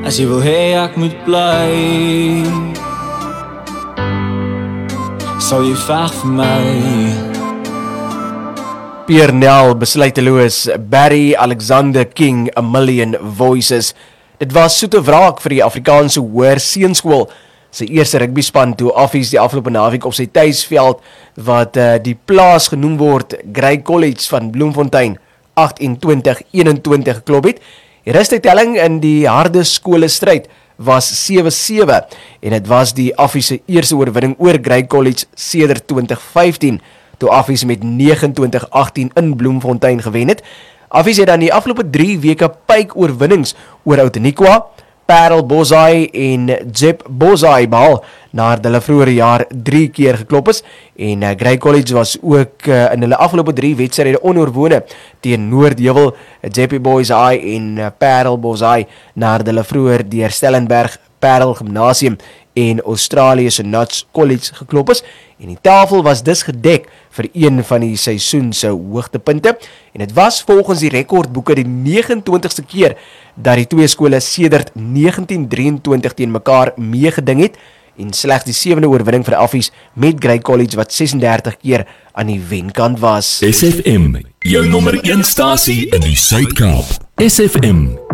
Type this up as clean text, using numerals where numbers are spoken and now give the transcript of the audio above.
As jy wil hê ek moet bly, sal jy veg vir my. Pierre Nel, besluiteloos, Barry Alexander King, A Million Voices. Dit was soete wraak vir die Afrikaanse Hoër Seunskool. Sy eerste rugbyspan toe Affies die afgelope naweek op sy tuisveld wat die plaas genoem word Grey College van Bloemfontein 28-21 geklop het. Die ruststelling in die harde skole stryd was 7-7 en dit was die Affies se eerste oorwinning oor Grey College sedert 2015 toe Affies met 29-18 in Bloemfontein gewen het. Affies het dan die afgelope 3 weke pyk oorwinnings oor Outeniqua, Parel Bosai en Jep Bosai behaal nadat hulle vroeër jaar 3 keer geklop is en Grey College was ook in hulle afgelope 3 wedstryde onoorwone teen Noordheuwel, Jeppy Bosai en Parel Bosai nadat hulle vroeër deur Stellenberg, Parel Gymnasium en Australië se Notts College geklop is en die tafel was dus gedek vir een van die seisoen se hoogtepunte en dit was volgens die rekordboeke die 29ste keer dat die twee skole sedert 1923 teen mekaar meegeding het en slegs die 7de oorwinning vir die Affies met Grey College wat 36 keer aan die wenkant was. SFM, jou nommer 1 stasie in die Suid-Kaap. SFM